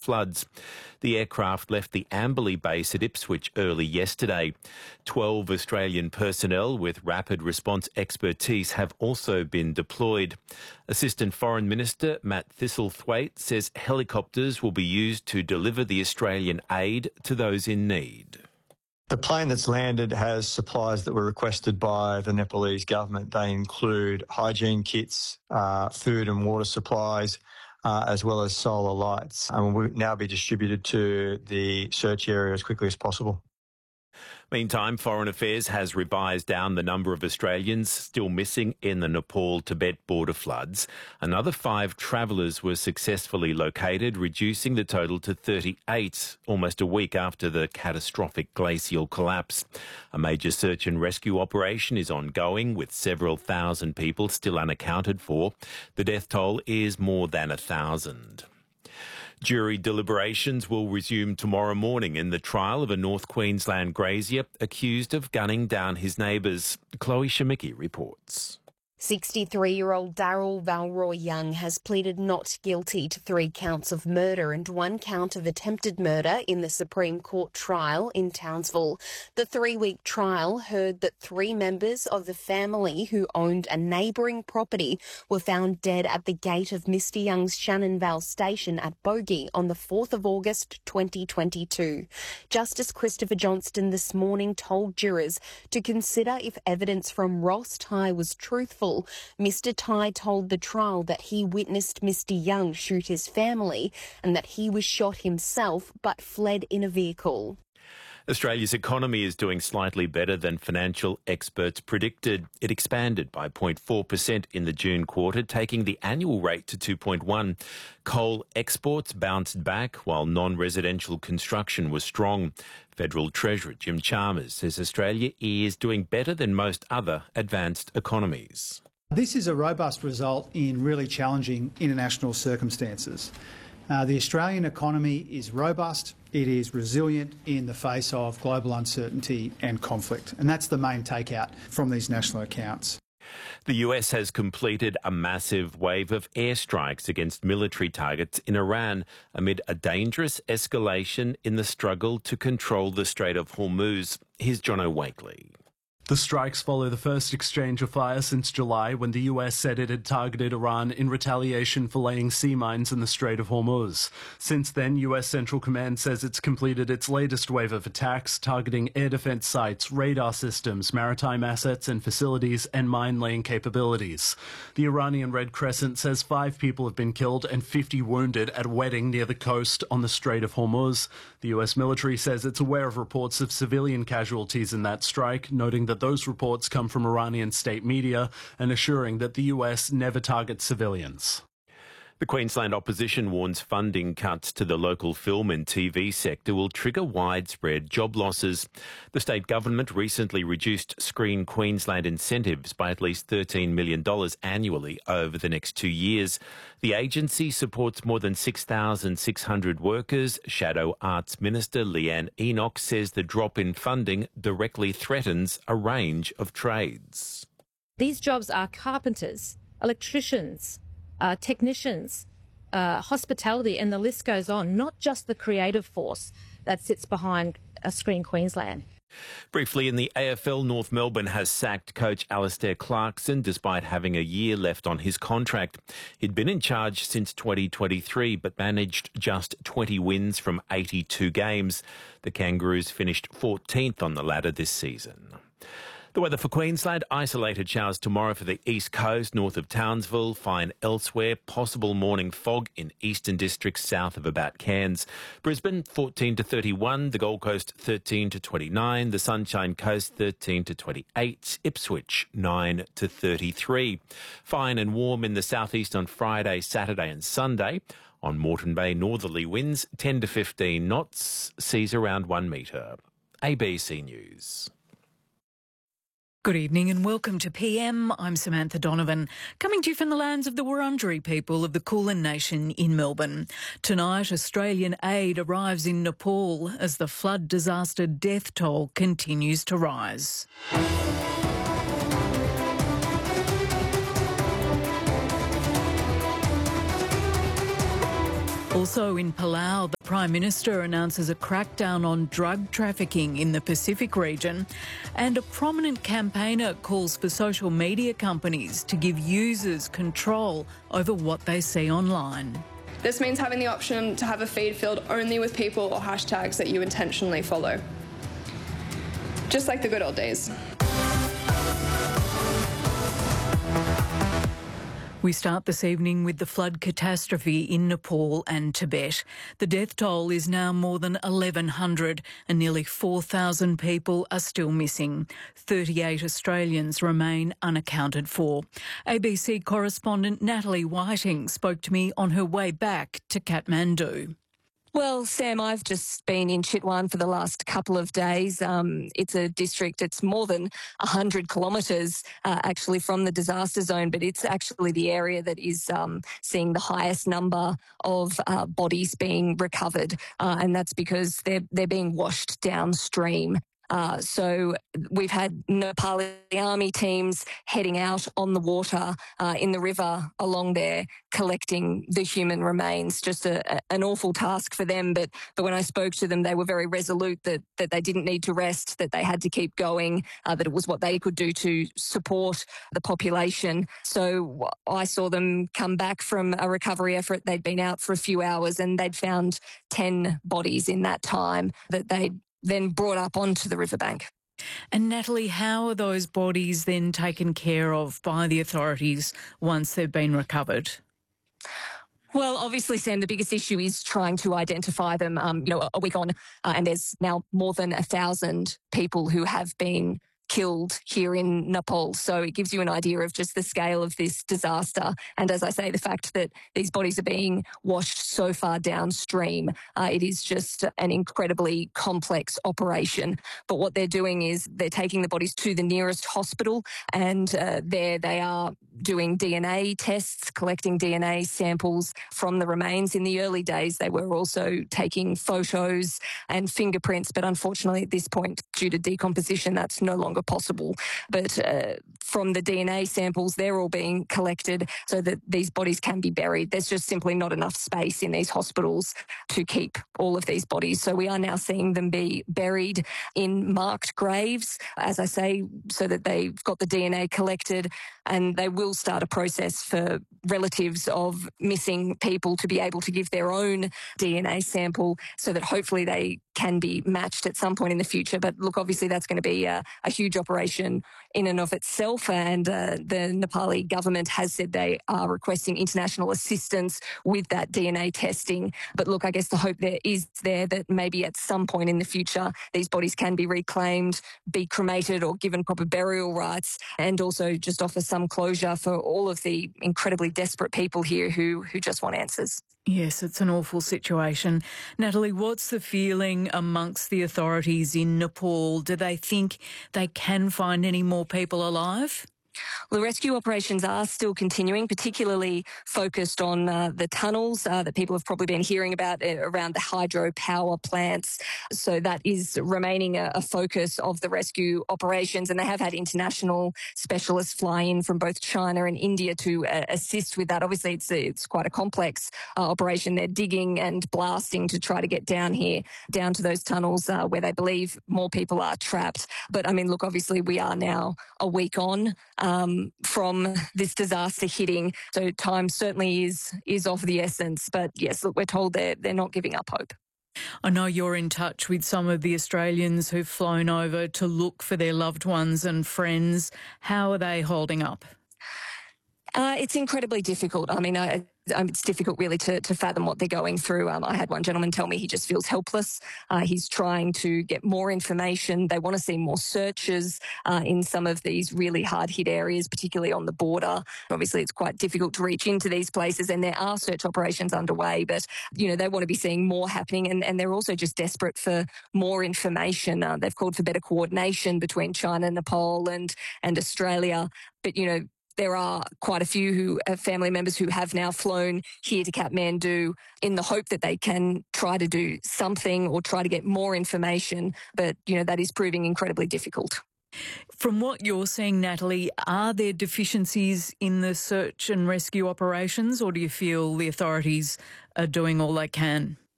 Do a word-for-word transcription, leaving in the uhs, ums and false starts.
floods. The aircraft left the Amberley base at Ipswich early yesterday. Twelve Australian personnel with rapid response expertise have also been deployed. Assistant Foreign Minister Matt Thistlethwaite says helicopters will be used to deliver the Australian aid to those in need. The plane that's landed has supplies that were requested by the Nepalese government. They include hygiene kits, uh, food and water supplies, uh, as well as solar lights, and will now be distributed to the search area as quickly as possible. Meantime, Foreign Affairs has revised down the number of Australians still missing in the Nepal-Tibet border floods. Another five travellers were successfully located, reducing the total to thirty-eight, almost a week after the catastrophic glacial collapse. A major search and rescue operation is ongoing, with several thousand people still unaccounted for. The death toll is more than a thousand. Jury deliberations will resume tomorrow morning in the trial of a North Queensland grazier accused of gunning down his neighbours. Chloe Shemicki reports. sixty-three-year-old Daryl Valroy Young has pleaded not guilty to three counts of murder and one count of attempted murder in the Supreme Court trial in Townsville. The three-week trial heard that three members of the family who owned a neighbouring property were found dead at the gate of Mister Young's Shannonvale station at Bogey on the fourth of August twenty twenty-two. Justice Christopher Johnston this morning told jurors to consider if evidence from Ross Tighe was truthful. Mister Tighe told the trial that he witnessed Mister Young shoot his family and that he was shot himself but fled in a vehicle. Australia's economy is doing slightly better than financial experts predicted. It expanded by zero point four percent in the June quarter, taking the annual rate to two point one. Coal exports bounced back while non-residential construction was strong. Federal Treasurer Jim Chalmers says Australia is doing better than most other advanced economies. This is a robust result in really challenging international circumstances. Uh, the Australian economy is robust, it is resilient in the face of global uncertainty and conflict, and that's the main takeout from these national accounts. The U S has completed a massive wave of airstrikes against military targets in Iran amid a dangerous escalation in the struggle to control the Strait of Hormuz. Here's Jono Wakely. The strikes follow the first exchange of fire since July, when the U S said it had targeted Iran in retaliation for laying sea mines in the Strait of Hormuz. Since then, U S Central Command says it's completed its latest wave of attacks, targeting air defense sites, radar systems, maritime assets and facilities, and mine-laying capabilities. The Iranian Red Crescent says five people have been killed and fifty wounded at a wedding near the coast on the Strait of Hormuz. The U S military says it's aware of reports of civilian casualties in that strike, noting that those reports come from Iranian state media and assuring that the U S never targets civilians. The Queensland opposition warns funding cuts to the local film and T V sector will trigger widespread job losses. The state government recently reduced Screen Queensland incentives by at least thirteen million dollars annually over the next two years. The agency supports more than six thousand six hundred workers. Shadow Arts Minister Leanne Enoch says the drop in funding directly threatens a range of trades. These jobs are carpenters, electricians, Uh, technicians, uh, hospitality, and the list goes on, not just the creative force that sits behind uh, Screen Queensland. Briefly, in the A F L, North Melbourne has sacked coach Alastair Clarkson despite having a year left on his contract. He'd been in charge since twenty twenty-three but managed just twenty wins from eighty-two games. The Kangaroos finished fourteenth on the ladder this season. The weather for Queensland: isolated showers tomorrow for the east coast, north of Townsville, fine elsewhere, possible morning fog in eastern districts south of about Cairns. Brisbane fourteen to thirty-one, the Gold Coast thirteen to twenty-nine, the Sunshine Coast thirteen to twenty-eight, Ipswich nine to thirty-three. Fine and warm in the southeast on Friday, Saturday and Sunday. On Moreton Bay, northerly winds ten to fifteen knots, seas around one metre. A B C News. Good evening and welcome to P M. I'm Samantha Donovan, coming to you from the lands of the Wurundjeri people of the Kulin Nation in Melbourne. Tonight, Australian aid arrives in Nepal as the flood disaster death toll continues to rise. Also in Palau, the Prime Minister announces a crackdown on drug trafficking in the Pacific region, and a prominent campaigner calls for social media companies to give users control over what they see online. This means having the option to have a feed filled only with people or hashtags that you intentionally follow. Just like the good old days. We start this evening with the flood catastrophe in Nepal and Tibet. The death toll is now more than eleven hundred and nearly four thousand people are still missing. thirty-eight Australians remain unaccounted for. A B C correspondent Natalie Whiting spoke to me on her way back to Kathmandu. Well, Sam, I've just been in Chitwan for the last couple of days. Um, it's a district, it's more than one hundred kilometres uh, actually from the disaster zone, but it's actually the area that is um, seeing the highest number of uh, bodies being recovered, uh, and that's because they're, they're being washed downstream. Uh, so we've had Nepali army teams heading out on the water uh, in the river along there, collecting the human remains. Just a, a, an awful task for them. But but when I spoke to them, they were very resolute that that they didn't need to rest, that they had to keep going, uh, that it was what they could do to support the population. So I saw them come back from a recovery effort. They'd been out for a few hours and they'd found ten bodies in that time that they'd then brought up onto the riverbank. And Natalie, how are those bodies then taken care of by the authorities once they've been recovered? Well, obviously, Sam, the biggest issue is trying to identify them. Um, you know, a week on, uh, and there's now more than a thousand people who have been killed here in Nepal. So it gives you an idea of just the scale of this disaster. And as I say, the fact that these bodies are being washed so far downstream, uh, it is just an incredibly complex operation. But what they're doing is they're taking the bodies to the nearest hospital, and uh, there they are doing D N A tests, collecting D N A samples from the remains. In the early days, they were also taking photos and fingerprints, but unfortunately at this point, due to decomposition, that's no longer possible. But uh, from the D N A samples, they're all being collected so that these bodies can be buried. There's just simply not enough space in these hospitals to keep all of these bodies. So we are now seeing them be buried in marked graves, as I say, so that they've got the D N A collected, and they will start a process for relatives of missing people to be able to give their own D N A sample so that hopefully they can be matched at some point in the future. But look, obviously that's going to be a, a huge operation in and of itself, and uh, the Nepali government has said they are requesting international assistance with that D N A testing. But look, I guess the hope there is there that maybe at some point in the future these bodies can be reclaimed, be cremated or given proper burial rights, and also just offer some closure for all of the incredibly desperate people here who who just want answers. Yes, it's an awful situation. Natalie, what's the feeling amongst the authorities in Nepal? Do they think they can find any more people alive? Well, the rescue operations are still continuing, particularly focused on uh, the tunnels uh, that people have probably been hearing about uh, around the hydropower plants. So that is remaining a, a focus of the rescue operations, and they have had international specialists fly in from both China and India to uh, assist with that. Obviously, it's it's quite a complex uh, operation. They're digging and blasting to try to get down here, down to those tunnels uh, where they believe more people are trapped. But I mean, look, obviously we are now a week on Um, from this disaster hitting. So time certainly is is of the essence. But yes, look, we're told they're, they're not giving up hope. I know you're in touch with some of the Australians who've flown over to look for their loved ones and friends. How are they holding up? Uh, it's incredibly difficult. I mean, I, um, it's difficult really to, to fathom what they're going through. Um, I had one gentleman tell me he just feels helpless. Uh, he's trying to get more information. They want to see more searches uh, in some of these really hard-hit areas, particularly on the border. Obviously, it's quite difficult to reach into these places, and there are search operations underway, but, you know, they want to be seeing more happening, and, and they're also just desperate for more information. Uh, they've called for better coordination between China, Nepal and, and Australia. But, you know, there are quite a few who have family members who have now flown here to Kathmandu in the hope that they can try to do something or try to get more information. But, you know, that is proving incredibly difficult. From what you're seeing, Natalie, are there deficiencies in the search and rescue operations, or do you feel the authorities are doing all they can.